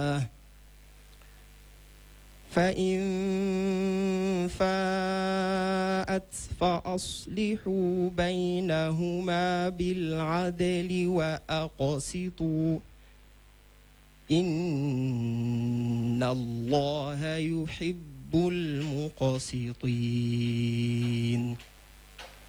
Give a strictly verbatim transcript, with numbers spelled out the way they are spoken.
فإن فاءت فأصلحوا بينهما بالعدل وأقسطوا إن الله يحب المقسطين.